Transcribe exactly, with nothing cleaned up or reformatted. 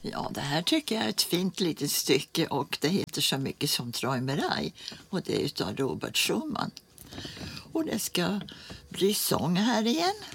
Ja, det här tycker jag är ett fint litet stycke och det heter så mycket som Träumerei och det är utav Robert Schumann. Och det ska bli sång här igen.